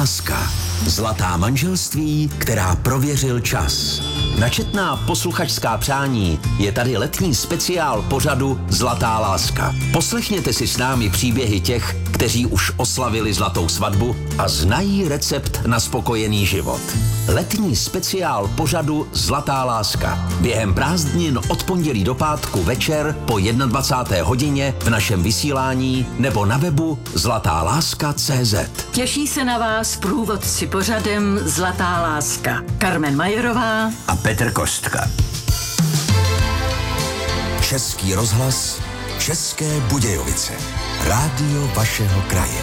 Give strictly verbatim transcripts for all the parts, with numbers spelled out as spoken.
láska. Zlatá manželství, která prověřil čas. Na četná posluchačská přání je tady letní speciál pořadu Zlatá láska. Poslechněte si s námi příběhy těch, kteří už oslavili zlatou svatbu a znají recept na spokojený život. Letní speciál pořadu Zlatá láska. Během prázdnin od pondělí do pátku večer po dvacáté jedné hodině v našem vysílání nebo na webu zlatá láska tečka cé zet. Těší se na vás průvodci pořadem Zlatá láska. Carmen Majerová a Petr Kostka. Český rozhlas, České Budějovice. Rádio vašeho kraje.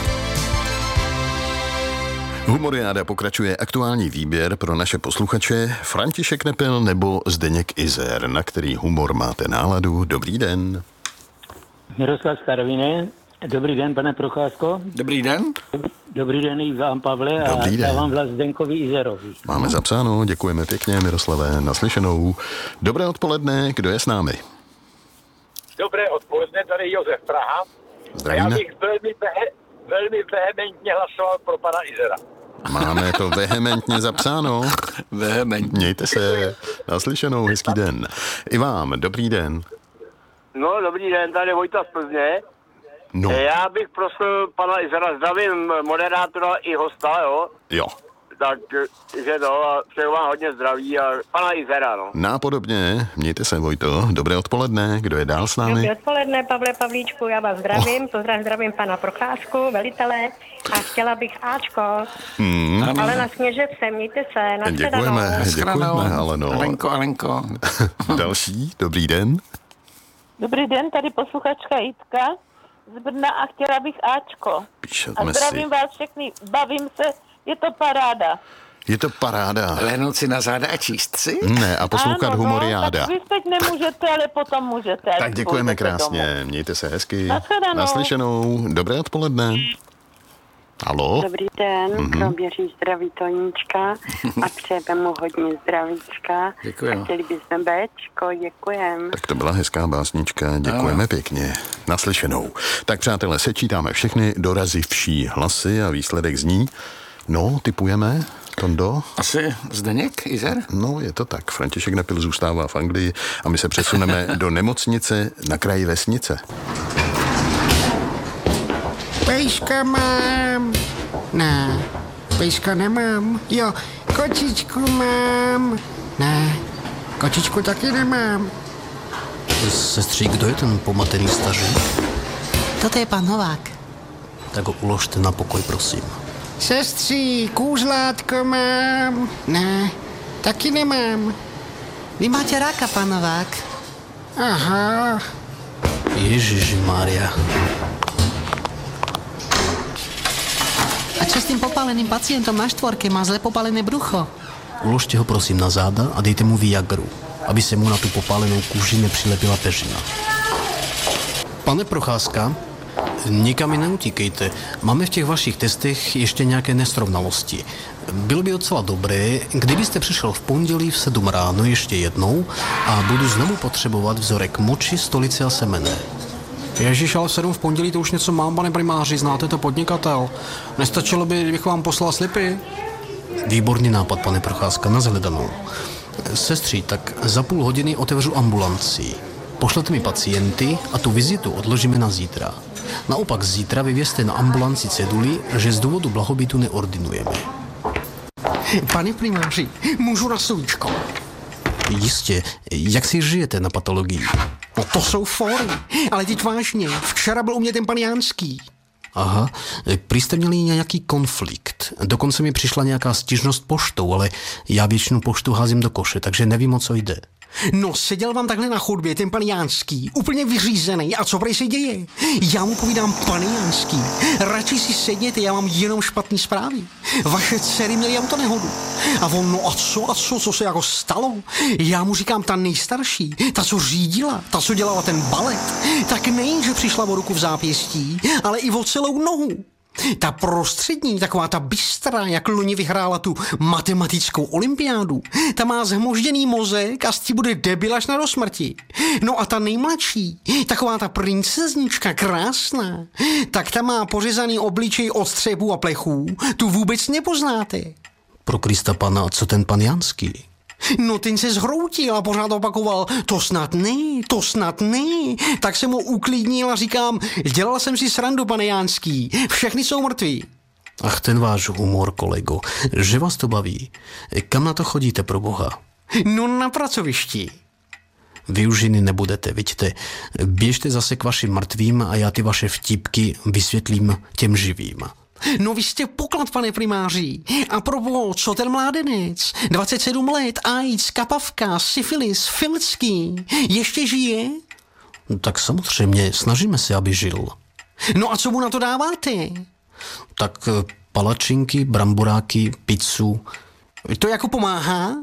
Humoriáda pokračuje aktuální výběr pro naše posluchače. František Nepil nebo Zdeněk Izer, na který humor máte náladu. Dobrý den. Miroslav Starvine. Dobrý den, pane Procházko. Dobrý den. Dobrý den i vám, Pavle, Dobrý a den. dávám vlast Zdenkovi Izerovi. Máme zapsáno, děkujeme pěkně, Miroslave, naslyšenou. Dobré odpoledne, kdo je s námi? Dobré odpoledne, tady Josef Praha. Zdravíme. Já bych velmi, vehe, velmi vehementně hlasoval pro pana Izera. Máme to vehementně zapsáno. Vehementně. Mějte se, naslyšenou, hezký den. I vám, dobrý den. No, dobrý den, tady Vojta z Plzně. No, Já bych prosil pana Izera, zdravím moderátora i hosta, jo. jo. Tak, že no, a přeju vám hodně zdraví a pana Izera, no. Nápodobně, mějte se, Vojto. Dobré odpoledne, kdo je dál s námi? Dobré odpoledne, Pavle Pavlíčku, já vás zdravím, oh. Pozdrav, zdravím pana Procházku, velitele a chtěla bych Ačko. Hmm. Alena Sněževce, mějte se, nashledanou. Děkujeme, děkujeme, Aleno. Alenko, Alenko. Další, dobrý den. Dobrý den, tady posluchačka Jitka z Brna a chtěla bych Ačko. Píšeme A zdravím si. vás všechny, bavím se, je to paráda. Je to paráda. Lehnout si na záda a číst si? Ne, a poslouchat Ano, humoriáda. No, tak vy teď nemůžete, ale potom můžete. Tak děkujeme Půjdete krásně, domů. mějte se hezky. Nashledanou. Naslyšenou, dobré odpoledne. Halo? Dobrý den, Mhm. mm-hmm. Kroměříž zdraví Toníčka a přejeme mu hodně zdravíčka. Děkujem. A chtěli bychom Béčko, děkujem. Tak to byla hezká básnička, děkujeme Ano. pěkně. Naslyšenou. Tak přátelé, sečítáme všechny dorazivší hlasy a výsledek zní. No, tipujeme, Tondo? Asi Zdeněk Izer? No, je to tak. František Nepil zůstává v Anglii a my se přesuneme do nemocnice na kraji vesnice. Pejska mám. Ne, pejska nemám. Jo, kočičku mám. Ne, kočičku taky nemám. Sestří, kdo je ten pomatený stařek? Toto je pan Novák. Tak ho uložte na pokoj, prosím. Sestří, kůzlátko mám. Ne, taky nemám. Vy máte ráka, pan Novák. Aha. Ježišmária. A čo s tým popáleným pacientom na štvorke? Má zle popálené brucho. Uložte ho prosím na záda a dejte mu Viagru, aby se mu na tu popálenou kůži nepřilepila peřina. Pane Procházka, nikam mi neutíkejte. Máme v těch vašich testech ještě nějaké nesrovnalosti. Bylo by docela dobré, kdybyste přišel v pondělí v sedm ráno ještě jednou a budu znovu potřebovat vzorek moči, stolice a semene. Ježíš, ale v sedm v pondělí to už něco mám, pane primáři, znáte to podnikatel. Nestačilo by, kdybych vám poslal slipy? Výborný nápad, pane Procházka, nashledanou. Sestří, tak za půl hodiny otevřu ambulanci. Pošlete mi pacienty a tu vizitu odložíme na zítra. Naopak zítra vyvěste na ambulanci ceduli, že z důvodu blahobytu neordinujeme. Pane primáři, můžu na sluníčko? Jistě, jak si žijete na patologii? No to jsou fóry, ale teď vážně. Včera byl u mě ten pan Jánský. Aha, prý jste měli nějaký konflikt. Dokonce mi přišla nějaká stížnost poštou, ale já většinu poštu házím do koše, takže nevím, o co jde. No, seděl vám takhle na chodbě ten pan Jánský, úplně vyřízený. A co prej se děje? Já mu povídám, pane Jánský, radši si sedněte, já mám jenom špatný zprávy. Vaše dcery měly autonehodu. A on, no a co, a co, co se jako stalo? Já mu říkám, ta nejstarší, ta, co řídila, ta, co dělala ten balet, tak nejen, že přišla o ruku v zápěstí, ale i o celou nohu. Ta prostřední, taková ta bystrá, jak loni vyhrála tu matematickou olympiádu, ta má zhmožděný mozek a s tím bude debil až na do smrti. No a ta nejmladší, taková ta princeznička krásná, tak ta má pořezaný obličej od střepů a plechů, tu vůbec nepoznáte. Pro Krista pana, co ten pan Janský? No ten se zhroutil a pořád opakoval, to snad ne, to snad ne. Tak jsem mu uklidnil a říkám, dělal jsem si srandu, pane Jánský, všechny jsou mrtví. Ach, ten váš humor, kolego, že vás to baví. Kam na to chodíte, pro boha? No na pracovišti. Vy už jiný nebudete, vidíte. Běžte zase k vašim mrtvým a já ty vaše vtipky vysvětlím těm živým. No vy jste poklad, pane primáři. A probo, co ten mládenec? dvacet sedm let, AIDS, kapavka, syfilis, filcký. Ještě žije? No, tak samozřejmě, snažíme se, aby žil. No a co mu na to dáváte? Tak palačinky, bramboráky, pizzu. To jako pomáhá?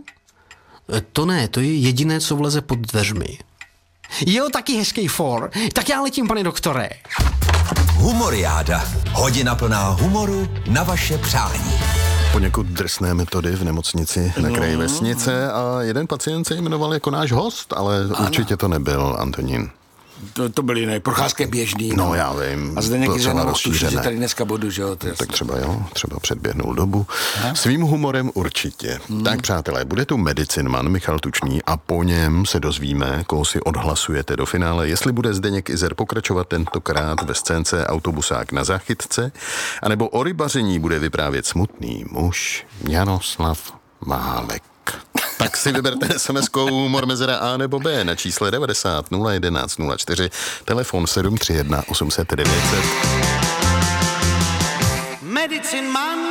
To ne, to je jediné, co vleze pod dveřmi. Jo, taky hezký for. Tak já letím, pane doktore. Humoriáda. Hodina plná humoru na vaše přání. Poněkud drsné metody v nemocnici na kraji vesnice a jeden pacient se jmenoval jako náš host, ale ano. Určitě to nebyl Antonín. To, to byl jiný. Procházka je běžný. No, no já vím. A Zdeněk Izer nemohl tušit, že tady dneska budu, že jo? Tak třeba jo, třeba předběhnul dobu. Ha? Svým humorem určitě. Hmm. Tak přátelé, bude tu medicinman Michal Tučný a po něm se dozvíme, koho si odhlasujete do finále, jestli bude Zdeněk Izer pokračovat tentokrát ve scénce Autobusák na záchytce, anebo o rybaření bude vyprávět smutný muž Janoslav Málek. Tak si vyberte es em eskou humor mezera A nebo B na čísle devadesát nula jedenáct nula čtyři, telefon sedm tři jedna osm set devět set. Medicine Man